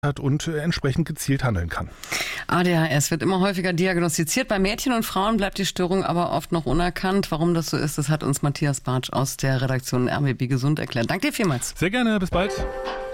hat und entsprechend gezielt handeln kann. ADHS wird immer häufiger diagnostiziert. Bei Mädchen und Frauen bleibt die Störung aber oft noch unerkannt. Warum das so ist, das hat uns Matthias Bartsch aus der Redaktion RBB Gesund erklärt. Danke dir vielmals. Sehr gerne, bis bald.